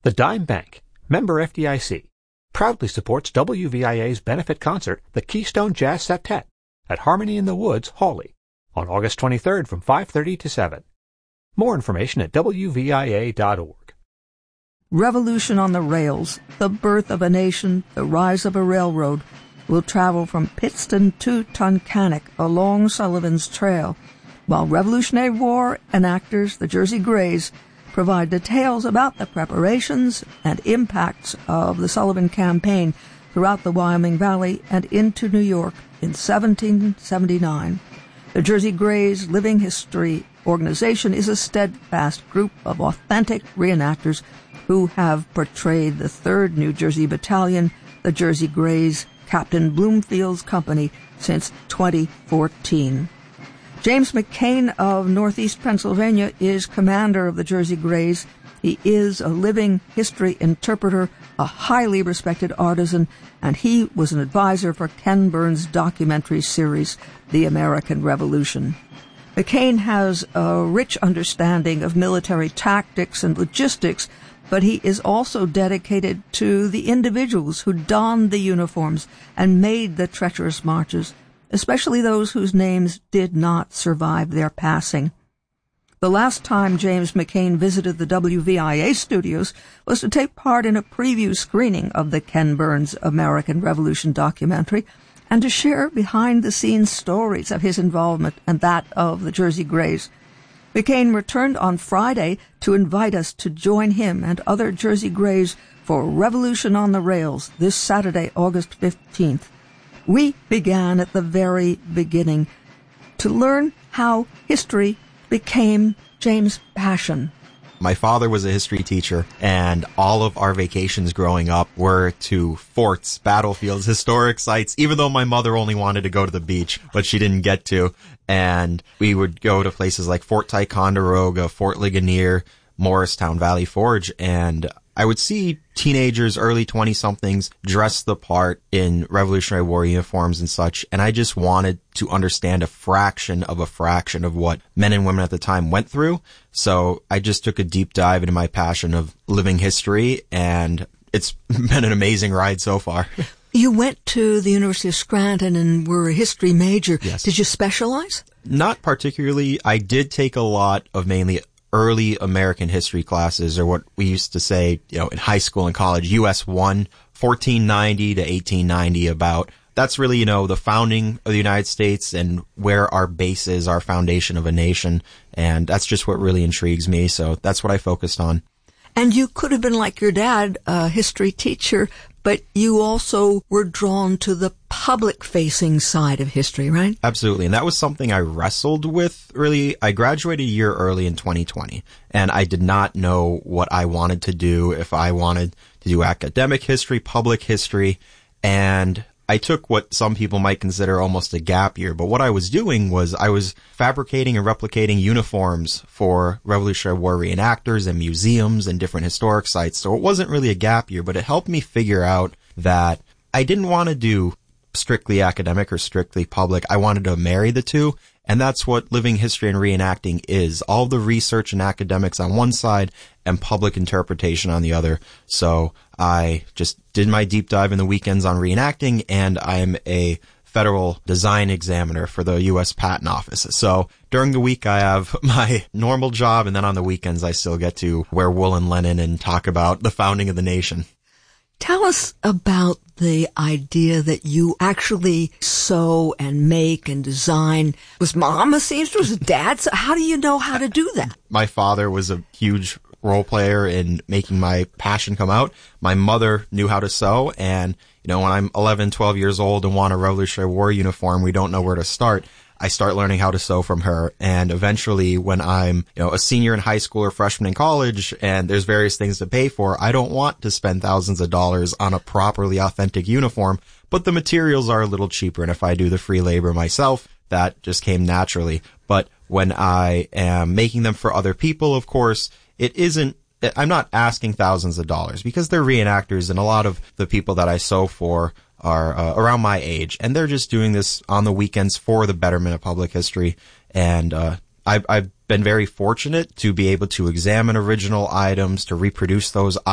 The Dime Bank, member FDIC, proudly supports WVIA's benefit concert, the Keystone Jazz Septet, at Harmony in the Woods, Hawley, on August 23rd from 5:30 to 7. More information at WVIA.org. Revolution on the Rails, the birth of a nation, the rise of a railroad, will travel from Pittston to Tunkhannock along Sullivan's Trail, while Revolutionary War enactors, the Jersey Greys, provide details about the preparations and impacts of the Sullivan Campaign throughout the Wyoming Valley and into New York in 1779. The Jersey Greys Living History organization is a steadfast group of authentic reenactors who have portrayed the 3rd New Jersey Battalion, the Jersey Greys, Captain Bloomfield's company, since 2014. James McCain of Northeast Pennsylvania is commander of the Jersey Greys. He is a living history interpreter, a highly respected artisan, and he was an advisor for Ken Burns' documentary series, The American Revolution. McCain has a rich understanding of military tactics and logistics, but he is also dedicated to the individuals who donned the uniforms and made the treacherous marches, especially those whose names did not survive their passing. The last time James McCain visited the WVIA studios was to take part in a preview screening of the Ken Burns American Revolution documentary and to share behind-the-scenes stories of his involvement and that of the Jersey Greys. McCain returned on Friday to invite us to join him and other Jersey Greys for Revolution on the Rails this Saturday, August 15th. We began at the very beginning to learn how history became James' passion. My father was a history teacher, and all of our vacations growing up were to forts, battlefields, historic sites, even though my mother only wanted to go to the beach, but she didn't get to. And we would go to places like Fort Ticonderoga, Fort Ligonier, Morristown, Valley Forge, and I would see teenagers, early 20-somethings, dress the part in Revolutionary War uniforms and such, and I just wanted to understand a fraction of what men and women at the time went through. So I just took a deep dive into my passion of living history, and it's been an amazing ride so far. You went to the University of Scranton and were a history major. Yes. Did you specialize? Not particularly. I did take a lot of mainly early American history classes, or what we used to say, in high school and college, US 1, 1490 to 1890 about. That's really, the founding of the United States and where our base is, our foundation of a nation. And that's just what really intrigues me. So that's what I focused on. And you could have been like your dad, a history teacher, but you also were drawn to the public-facing side of history, right? Absolutely. And that was something I wrestled with, really. I graduated a year early in 2020, and I did not know what I wanted to do, if I wanted to do academic history, public history, and I took what some people might consider almost a gap year, but what I was doing was I was fabricating and replicating uniforms for Revolutionary War reenactors and museums and different historic sites. So it wasn't really a gap year, but it helped me figure out that I didn't want to do strictly academic or strictly public. I wanted to marry the two, and that's what living history and reenacting is. All the research and academics on one side and public interpretation on the other. So I just did my deep dive in the weekends on reenacting, and I am a federal design examiner for the U.S. Patent Office. So during the week, I have my normal job, and then on the weekends, I still get to wear woolen linen and talk about the founding of the nation. Tell us about the idea that you actually sew and make and design. Was Mom a seamstress? Was Dad? How do you know how to do that? My father was a huge role player in making my passion come out. My mother knew how to sew, and when I'm 11, 12 years old and want a Revolutionary War uniform, we don't know where to start. I start learning how to sew from her, and eventually when I'm, a senior in high school or freshman in college and there's various things to pay for, I don't want to spend thousands of dollars on a properly authentic uniform, but the materials are a little cheaper, and if I do the free labor myself, that just came naturally. But when I am making them for other people, of course, I'm not asking thousands of dollars because they're reenactors, and a lot of the people that I sew for are around my age, and they're just doing this on the weekends for the betterment of public history. And I've been very fortunate to be able to examine original items, to reproduce those